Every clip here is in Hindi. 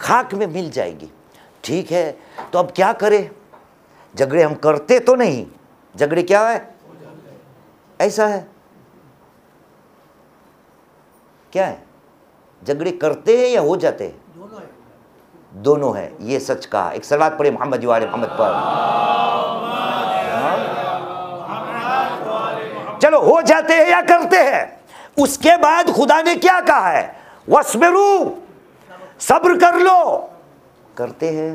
खाक में मिल जाएगी। ठीक है, तो अब क्या करें? झगड़े हम करते तो नहीं, झगड़े क्या है, ऐसा है, क्या है, झगड़े करते हैं या हो जाते हैं? दोनों है, ये सच कहा। एक सलात पढ़े मोहम्मद वाले मोहम्मद पर। चलो, हो जाते हैं या करते हैं। उसके बाद खुदा ने क्या कहा है? वस्बिरू, सब्र कर लो। करते हैं।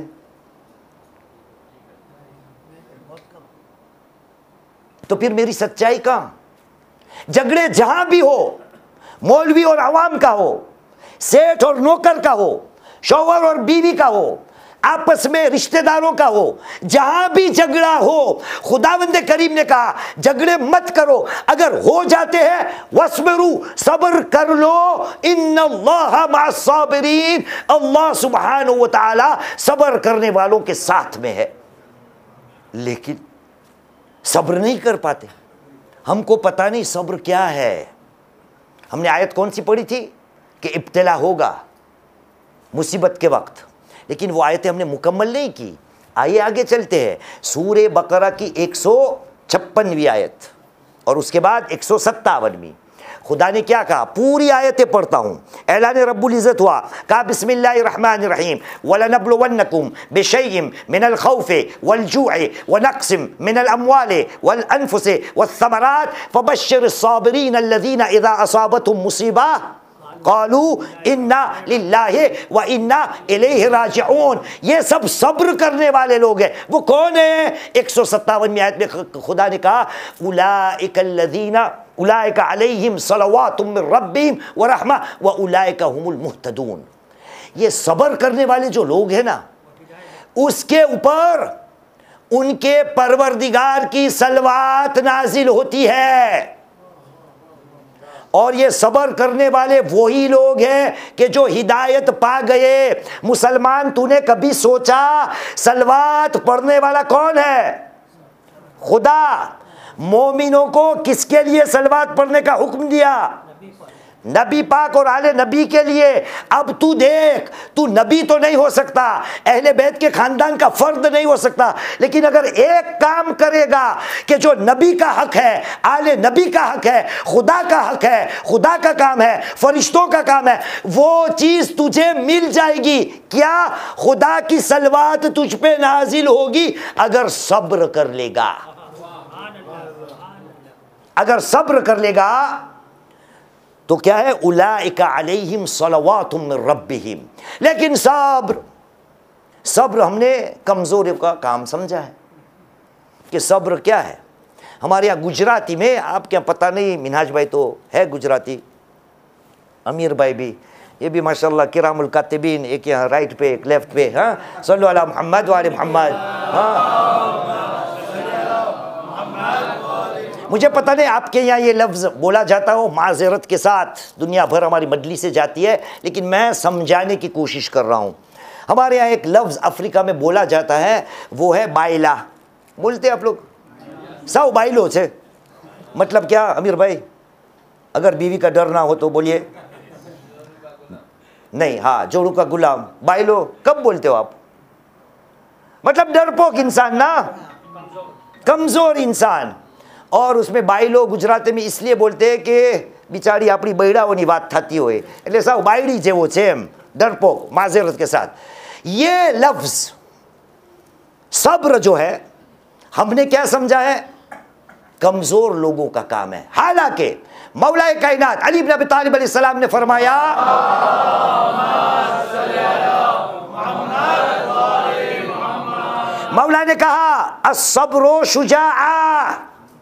तो फिर मेरी सच्चाई कहां? झगड़े जहां भी हो, मौलवी और अवाम का हो, सेठ और नौकर का हो, शौहर और बीवी का हो, आपस में रिश्तेदारों का हो, जहां भी झगड़ा हो, खुदावंद करीम ने कहा झगड़े मत करो। अगर हो जाते हैं, वस्बिरू, सब्र कर लो, इन्नल्लाह मअस-साबिरीन, अल्लाह सुब्हानहू व तआला सब्र करने वालों के साथ में है। लेकिन सब्र नहीं कर पाते। हमको पता नहीं सब्र क्या है। हमने आयत कौन सी पढ़ी थी कि इब्तिला होगा मुसीबत के वक्त, लेकिन वो आयतें हमने मुकम्मल नहीं की। आइए आगे चलते हैं। सूरे बकरा की 156वीं आयत और उसके बाद 157वीं। खुदा ने क्या कहा? पूरी आयतें पढ़ता हूँ। ऐलान रब्बुल इज़्ज़त हुआ, कहा बिस्मिल्लाहिर्रहमानिर्रहीम, वलनब्लुवन्नकुम बिशैइन मिनल खौफि वल जूइ व नक्सिम मिनल अम्वालि वल अनफुसि वस्समरात फबश्शिरिस साबिरीन अल्लज़ीना इज़ा असाबतहुम मुसीबा क़ालू इन्ना लिल्लाहि व इन्ना इलैहि राजिऊन। ये सब सब्र करने वाले लोग हैं। वो कौन है? 157वीं आयत में खुदा ने कहा उलाइका अलैहिम सलवातुम मिर रब्बिहिम व रहमा व उलाइका हुमुल मुहतदून। ये सब्र करने वाले जो लोग हैं ना, उसके ऊपर उनके परवरदिगार की सलवात नाजिल होती है। और ये सब्र करने वाले वही लोग हैं कि जो हिदायत पा गए। मुसलमान, तूने कभी सोचा सलवात पढ़ने वाला कौन है? खुदा। मोमिनों को किसके लिए सलवात पढ़ने का हुक्म दिया? नबी पाक और आले नबी के लिए। अब तू देख, तू नबी तो नहीं हो सकता, अहले बैत के खानदान का फर्द नहीं हो सकता, लेकिन अगर एक काम करेगा कि जो नबी का हक है, आले नबी का हक है, खुदा का हक है, खुदा का काम है, फरिश्तों का काम है, वो चीज तुझे मिल जाएगी। क्या? खुदा की सलवात तुझ पे नाजिल होगी अगर सब्र कर लेगा। अगर सब्र कर लेगा तो क्या है? उलाइका अलैहिम सलवातुम मिर रब्बिहिम। लेकिन सब्र हमने कमजोरी का काम समझा है कि सब्र क्या है। हमारे यहाँ गुजराती में, आपके यहाँ पता नहीं, मिनहाज भाई तो है गुजराती, अमीर भाई भी, ये भी माशाल्लाह किरामुल कातिबीन, एक यहाँ राइट पे एक लेफ्ट पे। हाँ, सल्लु अला मोहम्मद व आले मोहम्मद। हाँ, मुझे पता नहीं आपके यहाँ ये लफ्ज़ बोला जाता हो, माज़रत के साथ दुनिया भर हमारी मजलिस से जाती है, लेकिन मैं समझाने की कोशिश कर रहा हूँ। हमारे यहाँ एक लफ्ज़ अफ्रीका में बोला जाता है, वो है बाइला। बोलते हैं आप लोग? सौ बाइलो से मतलब क्या अमीर भाई? अगर बीवी का डर ना हो तो बोलिए नहीं। हाँ, जोड़ू का गुलाम, बाइलो कब बोलते हो आप? मतलब डरपोक इंसान ना, कमज़ोर इंसान। और उसमें बाइलो गुजराती में इसलिए बोलते हैं कि बिचारी अपनी बૈड़ाओनी बात थती होय, એટલે સાવ બાયડી જેવો છે એમ, डरपोक, माजरत के साथ। ये लफ्ज़ सब्र जो है, हमने क्या समझा है? कमज़ोर लोगों का काम है। हालांकि मौलाए कायनात अली इब्न अबी तालिब अलैहिस्सलाम ने फरमाया, मौला ने कहा अस्सब्रो शुजाआ,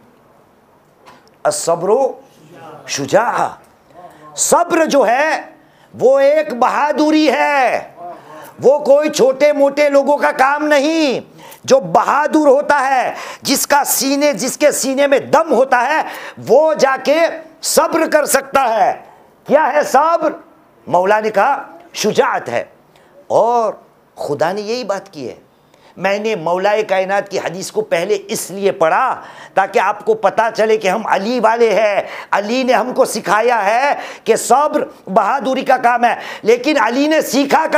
अस्सब्रो शुजाआ। सब्र जो है वो एक बहादुरी है, वो कोई छोटे मोटे लोगों का काम नहीं। जो बहादुर होता है, जिसके सीने में दम होता है, वो जाके सब्र कर सकता है। क्या है सब्र? मौला ने कहा शुजाअत है। और खुदा ने यही बात की है। मैंने मौलाए कायनात की हदीस को पहले इसलिए पढ़ा ताकि आपको पता चले कि हम अली वाले हैं। अली ने हमको सिखाया है कि सब्र बहादुरी का काम है, लेकिन अली ने सीखा